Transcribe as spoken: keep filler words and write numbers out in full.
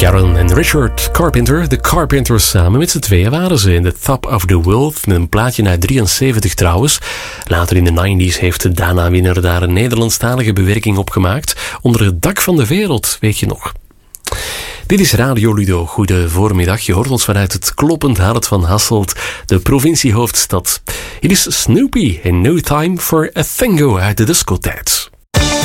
Karen en Richard Carpenter, de Carpenters samen. Met z'n tweeën waren ze in The Top of the World, met een plaatje uit drieënzeventig trouwens. Later in de negentig heeft de Dana-winnaar daar een Nederlandstalige bewerking op gemaakt. Onder het dak van de wereld, weet je nog. Dit is Radio Ludo. Goede voormiddag. Je hoort ons vanuit het kloppend hart van Hasselt, de provinciehoofdstad. Hier is Snoopy en No Time for a Tango uit de discotijd.